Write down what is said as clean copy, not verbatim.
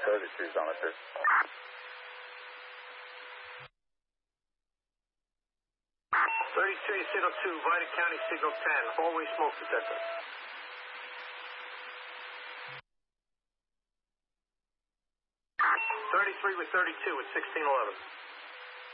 33's on it, sir. 33 signal 2, Vida County signal 10, hallway smoke detector. 33 with 32 at 1611.